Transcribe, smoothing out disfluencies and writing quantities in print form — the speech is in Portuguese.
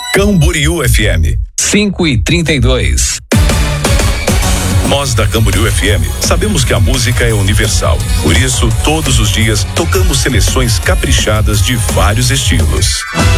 Camboriú FM 5:32. Nós da Camboriú FM sabemos que a música é universal. Por isso, todos os dias tocamos seleções caprichadas de vários estilos.